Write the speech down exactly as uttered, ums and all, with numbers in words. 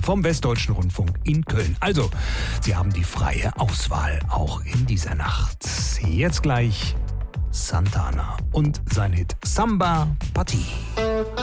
vom Westdeutschen Rundfunk in Köln. Also, Sie haben die freie Auswahl auch in dieser Nacht. Jetzt gleich Santana und sein Hit Samba Party.